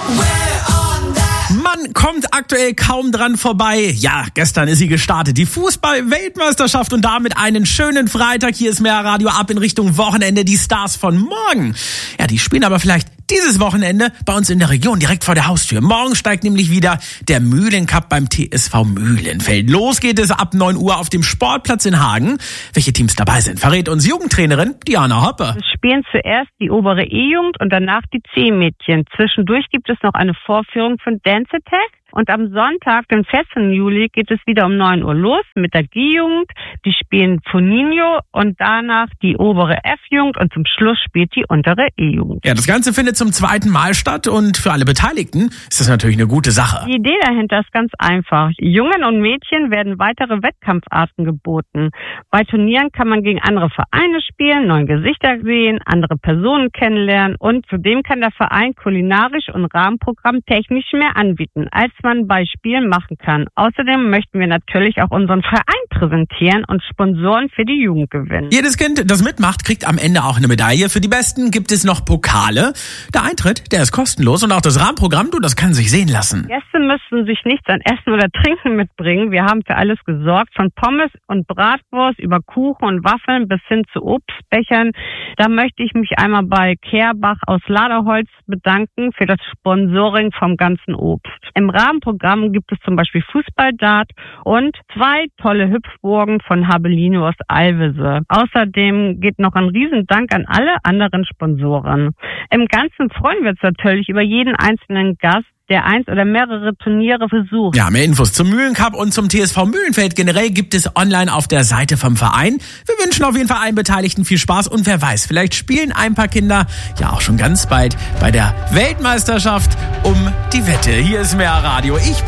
Man kommt aktuell kaum dran vorbei. Ja, gestern ist sie gestartet, die Fußball-Weltmeisterschaft, und damit einen schönen Freitag. Hier ist mehr Radio ab in Richtung Wochenende. Die Stars von morgen, ja, die spielen aber vielleicht dieses Wochenende bei uns in der Region, direkt vor der Haustür. Morgen steigt nämlich wieder der Mühlencup beim TSV Mühlenfeld. Los geht es ab 9 Uhr auf dem Sportplatz in Hagen. Welche Teams dabei sind, verrät uns Jugendtrainerin Diana Hoppe. Es spielen zuerst die obere E-Jugend und danach die C-Mädchen. Zwischendurch gibt es noch eine Vorführung von Dance Attack. Und am Sonntag, den 14. Juli, geht es wieder um 9 Uhr los mit der G-Jugend. Die spielen Foninho und danach die obere F-Jugend und zum Schluss spielt die untere E-Jugend. Ja, das Ganze findet zum zweiten Mal statt und für alle Beteiligten ist das natürlich eine gute Sache. Die Idee dahinter ist ganz einfach. Jungen und Mädchen werden weitere Wettkampfarten geboten. Bei Turnieren kann man gegen andere Vereine spielen, neue Gesichter sehen, andere Personen kennenlernen und zudem kann der Verein kulinarisch und Rahmenprogramm technisch mehr anbieten, als man bei Spielen machen kann. Außerdem möchten wir natürlich auch unseren Verein präsentieren und Sponsoren für die Jugend gewinnen. Jedes Kind, das mitmacht, kriegt am Ende auch eine Medaille. Für die Besten gibt es noch Pokale. Der Eintritt, der ist kostenlos, und auch das Rahmenprogramm, das kann sich sehen lassen. Gäste müssen sich nichts an Essen oder Trinken mitbringen. Wir haben für alles gesorgt, von Pommes und Bratwurst über Kuchen und Waffeln bis hin zu Obstbechern. Da möchte ich mich einmal bei Kehrbach aus Laderholz bedanken für das Sponsoring vom ganzen Obst. Im Rahmenprogramm gibt es zum Beispiel Fußball-Dart und 2 tolle Hüpfburgen von Habelino aus Alvese. Außerdem geht noch ein Riesendank an alle anderen Sponsoren. Im Ganzen freuen wir uns natürlich über jeden einzelnen Gast, der eins oder mehrere Turniere besucht. Ja, mehr Infos zum Mühlencup und zum TSV Mühlenfeld generell gibt es online auf der Seite vom Verein. Wir wünschen auf jeden Fall allen Beteiligten viel Spaß und wer weiß, vielleicht spielen ein paar Kinder ja auch schon ganz bald bei der Weltmeisterschaft um die Wette. Hier ist mehr Radio. Ich